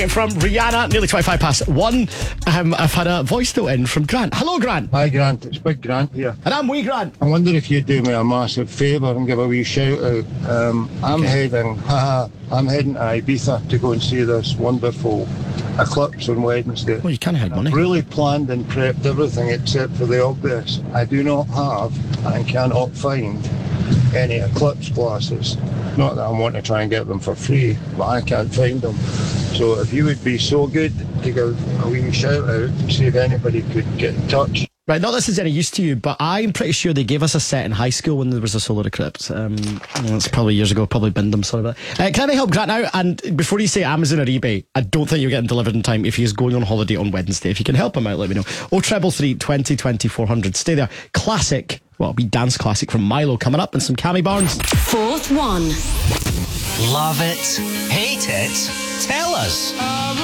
From Rihanna, nearly 1. I've had a voice note in from Grant. Hello, Grant. Hi, Grant. It's Big Grant here. And I'm wee Grant. I wonder if you'd do me a massive favour and give a wee shout out. I'm heading to Ibiza to go and see this wonderful eclipse on Wednesday. Well, you can't have money. I've really planned and prepped everything except for the obvious. I do not have and cannot find any eclipse glasses. Not that I want to try and get them for free, but I can't find them. So if you would be so good to give a wee shout out to see if anybody could get in touch. Right, not that this is any use to you, but I'm pretty sure they gave us a set in high school when there was a solar eclipse. It's probably years ago, probably binned them, sorry about that. Can I help Grant now? And before you say Amazon or eBay, I don't think you're getting delivered in time if he's going on holiday on Wednesday. If you can help him out, let me know. 0333 20 20 400. Stay there. Classic, well, a wee dance classic from Milo coming up and some Cammy Barnes. Fourth one. Love it? Hate it? Tell us.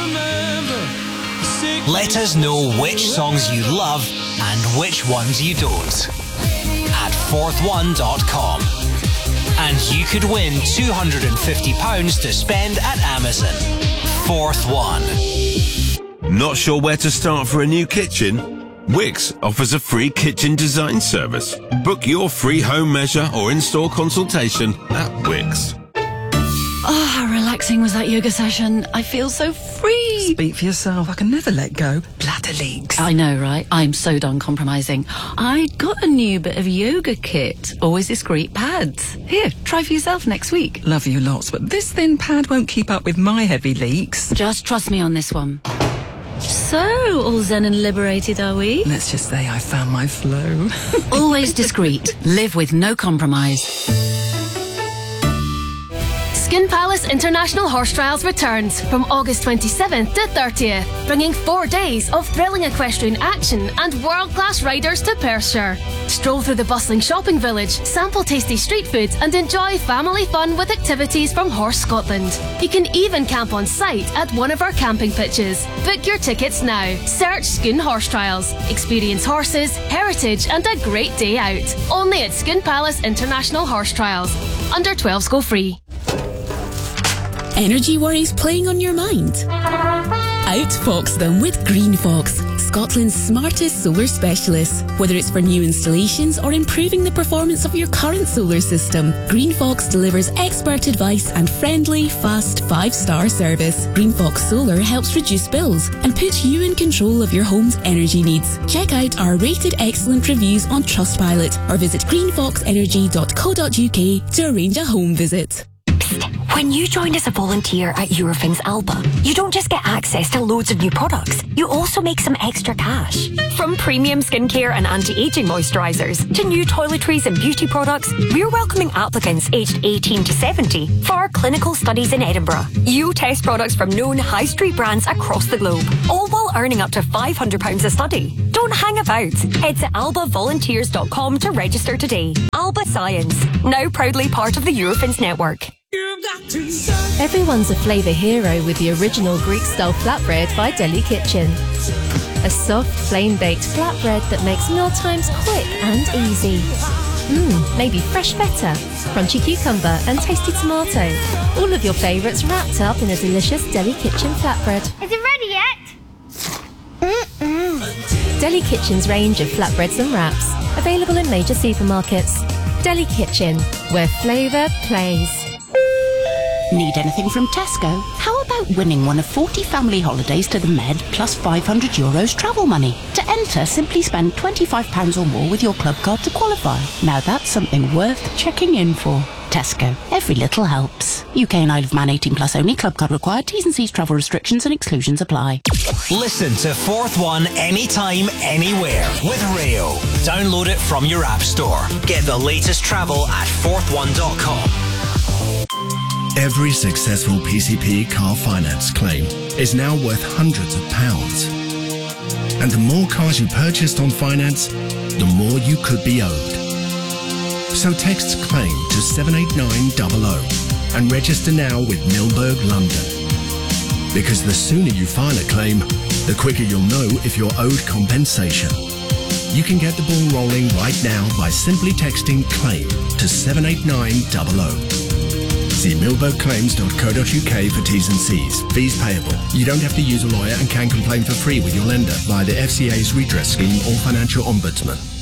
Let us know which songs you love and which ones you don't at fourthone.com. And you could win £250 to spend at Amazon. Fourth One. Not sure where to start for a new kitchen? Wix offers a free kitchen design service. Book your free home measure or in-store consultation at Wix. Oh, how relaxing was that yoga session? I feel so free. Speak for yourself. I can never let go. Bladder leaks. I know, right? I'm so done compromising. I got a new bit of yoga kit. Always discreet pads. Here, try for yourself next week. Love you lots, but this thin pad won't keep up with my heavy leaks. Just trust me on this one. So, all zen and liberated, are we? Let's just say I found my flow. Always discreet. Live with no compromise. Skin Palace International Horse Trials returns from August 27th to 30th, bringing 4 days of thrilling equestrian action and world-class riders to Perthshire. Stroll through the bustling shopping village, sample tasty street foods and enjoy family fun with activities from Horse Scotland. You can even camp on site at one of our camping pitches. Book your tickets now. Search Skin Horse Trials. Experience horses, heritage and a great day out. Only at Skin Palace International Horse Trials. Under 12s go free. Energy worries playing on your mind? Outfox them with Greenfox, Scotland's smartest solar specialists. Whether it's for new installations or improving the performance of your current solar system, Greenfox delivers expert advice and friendly, fast 5-star service. Greenfox Solar helps reduce bills and puts you in control of your home's energy needs. Check out our rated excellent reviews on Trustpilot or visit greenfoxenergy.co.uk to arrange a home visit. When you join as a volunteer at Eurofins Alba, you don't just get access to loads of new products, you also make some extra cash. From premium skincare and anti-aging moisturisers to new toiletries and beauty products, we're welcoming applicants aged 18 to 70 for our clinical studies in Edinburgh. You test products from known high street brands across the globe, all while earning up to £500 a study. Don't hang about. Head to albavolunteers.com to register today. Alba Science, now proudly part of the Eurofins network. Everyone's a flavour hero with the original Greek-style flatbread by Deli Kitchen. A soft, flame-baked flatbread that makes mealtimes quick and easy. Maybe fresh feta, crunchy cucumber and tasty tomato. All of your favourites wrapped up in a delicious Deli Kitchen flatbread. Is it ready yet? Deli Kitchen's range of flatbreads and wraps, available in major supermarkets. Deli Kitchen, where flavour plays. Need anything from Tesco? How about winning one of 40 family holidays to the Med plus €500 travel money? To enter, simply spend £25 or more with your club card to qualify. Now that's something worth checking in for. Tesco. Every little helps. UK and Isle of Man 18 plus only. Club card required. T's and C's, travel restrictions and exclusions apply. Listen to Fourth One anytime, anywhere with Rayo. Download it from your app store. Get the latest travel at fourthone.com. Every successful PCP car finance claim is now worth hundreds of pounds. And the more cars you purchased on finance, the more you could be owed. So text CLAIM to 78900 and register now with Milberg London. Because the sooner you file a claim, the quicker you'll know if you're owed compensation. You can get the ball rolling right now by simply texting CLAIM to 78900. See milbergclaims.co.uk for T's and C's. Fees payable. You don't have to use a lawyer and can complain for free with your lender via the FCA's redress scheme or financial ombudsman.